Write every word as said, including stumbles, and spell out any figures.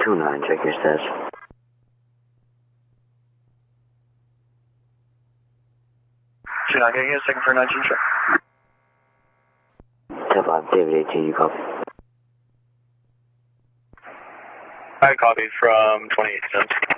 two nine, check your status. two nine, can I get a second for nineteen, check? ten five, David eighteen, you copy? I copy from twenty-eight cents.